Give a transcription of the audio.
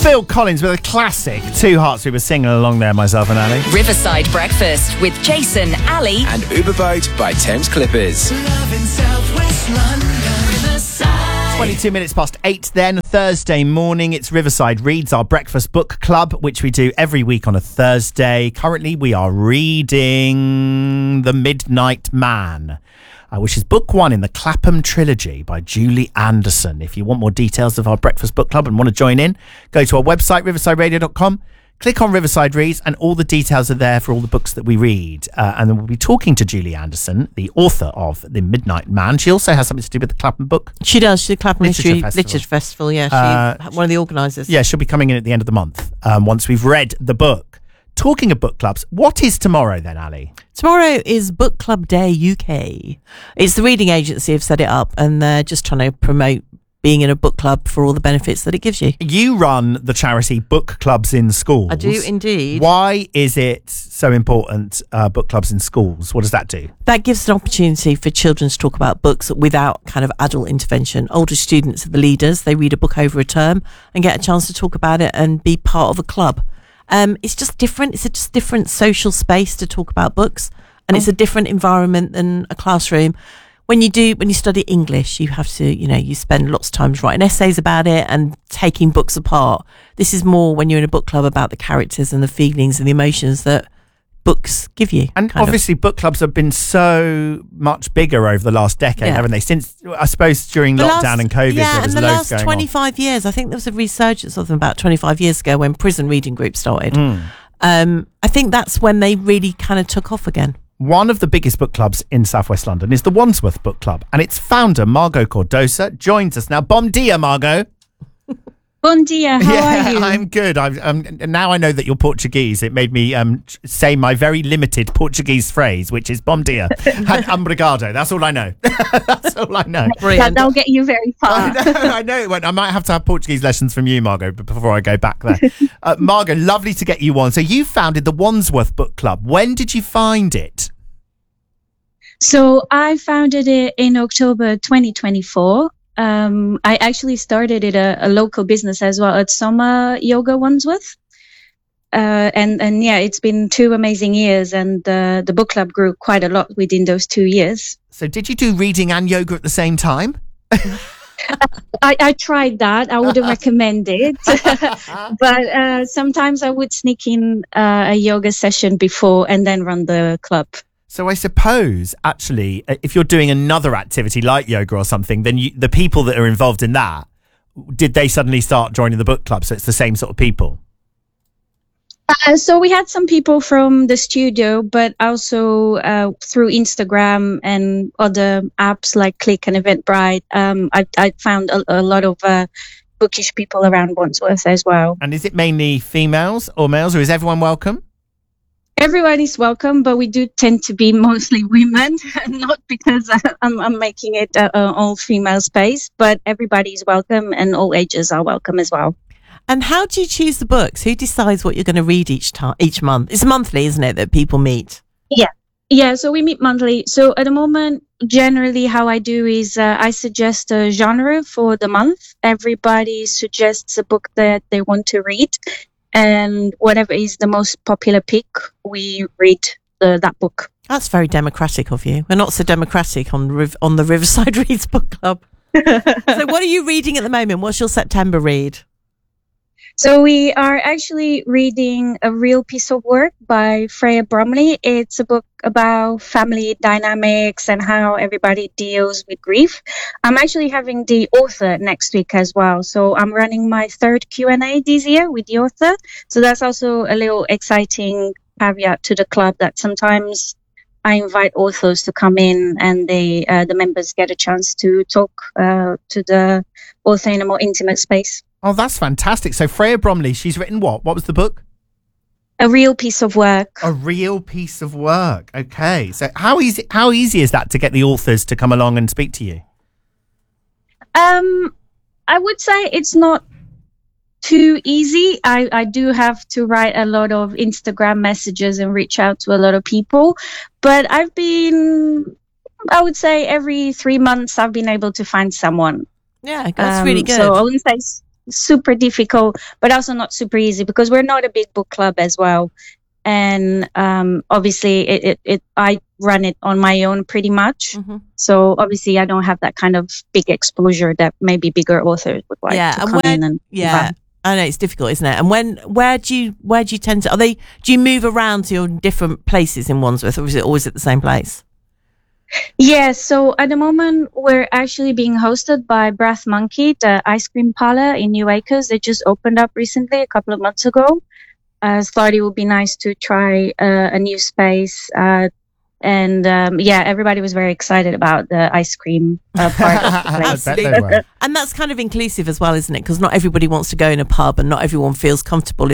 Phil Collins with a classic, Two Hearts. We were singing along there, myself and Ali. Riverside Breakfast with Jason, Ali and Uberboat by Thames Clippers. 22 minutes past 8 then, Thursday morning. It's Riverside Reads, our breakfast book club, which we do every week on a Thursday. Currently, we are reading The Midnight Man, which is book one in the Clapham trilogy by Julie Anderson. If you want more details of our breakfast book club and want to join in, go to our website, riversideradio.com. Click on Riverside Reads and all the details are there for all the books that we read. And then we'll be talking to Julie Anderson, the author of The Midnight Man. She also has something to do with the Clapham book. She does. She's the Clapham Literature Festival. Yeah, she's one of the organisers. Yeah, she'll be coming in at the end of the month once we've read the book. Talking of book clubs, what is tomorrow then, Ali? Tomorrow is Book Club Day UK. It's the reading agency have set it up and they're just trying to promote being in a book club for all the benefits that it gives you. You run the charity Book Clubs in Schools. I do indeed. Why is it so important, book clubs in schools? What does that do? That gives an opportunity for children to talk about books without kind of adult intervention. Older students are the leaders. They read a book over a term and get a chance to talk about it and be part of a club. It's just different. It's a just different social space to talk about books, and it's a different environment than a classroom. When you study English, you have to, you spend lots of times writing essays about it and taking books apart. This is more when you're in a book club about the characters and the feelings and the emotions that books give you. And obviously book clubs have been so much bigger over the last decade, haven't they? Since, I suppose, during lockdown and COVID, there was loads going on. Yeah, and the last 25 years, I think there was a resurgence of them about 25 years ago when Prison Reading Group started. I think that's when they really kind of took off again. One of the biggest book clubs in southwest London is the Wandsworth Book Club, and its founder, Margot Cordosa, joins us now. Bom dia, Margot. Bom dia, how are you? I'm good. Now I know that you're Portuguese. It made me say my very limited Portuguese phrase, which is bom dia. Obrigado. That's all I know. That's all I know. That'll get you very far. I know. I might have to have Portuguese lessons from you, Margot, before I go back there. Margot, lovely to get you on. So you founded the Wandsworth Book Club. When did you find it? So I founded it in October 2024. I actually started it a local business as well at Summer Yoga Wandsworth. And yeah, it's been 2 amazing years, and the book club grew quite a lot within those 2 years. So did you do reading and yoga at the same time? I tried that. I wouldn't recommend it. But sometimes I would sneak in a yoga session before and then run the club. So I suppose, actually, if you're doing another activity like yoga or something, then the people that are involved in that, did they suddenly start joining the book club? So it's the same sort of people? So we had some people from the studio, but also through Instagram and other apps like Click and Eventbrite. I found a lot of bookish people around Wandsworth as well. And is it mainly females or males, or is everyone welcome? Everyone is welcome, but we do tend to be mostly women, not because I'm making it an all-female space, but everybody is welcome and all ages are welcome as well. And how do you choose the books? Who decides what you're going to read each month? It's monthly, isn't it, that people meet? Yeah, so we meet monthly. So at the moment, generally how I do is I suggest a genre for the month. Everybody suggests a book that they want to read. And whatever is the most popular pick, we read that book. That's very democratic of you. We're not so democratic on the Riverside Reads Book Club. So what are you reading at the moment? What's your September read? So we are actually reading A Real Piece of Work by Freya Bromley. It's a book about family dynamics and how everybody deals with grief. I'm actually having the author next week as well. So I'm running my 3rd Q&A this year with the author. So that's also a little exciting caveat to the club, that sometimes I invite authors to come in and the members get a chance to talk to the author in a more intimate space. Oh, that's fantastic. So Freya Bromley, she's written what? What was the book? A Real Piece of Work. A Real Piece of Work. Okay. So how easy is that to get the authors to come along and speak to you? I would say it's not too easy. I do have to write a lot of Instagram messages and reach out to a lot of people. But I would say every 3 months I've been able to find someone. Yeah, that's really good. So I wouldn't say super difficult, but also not super easy because we're not a big book club as well. And obviously, I run it on my own pretty much. Mm-hmm. So obviously, I don't have that kind of big exposure that maybe bigger authors would like to come in and I know it's difficult, isn't it? And where do you tend to? Do you move around to your different places in Wandsworth, or is it always at the same place? Yeah, so at the moment we're actually being hosted by Brass Monkey, the ice cream parlor in New Acres. They just opened up recently, a couple of months ago. I thought it would be nice to try a new space. Everybody was very excited about the ice cream part of the place. I bet they were. And that's kind of inclusive as well, isn't it? Because not everybody wants to go in a pub and not everyone feels comfortable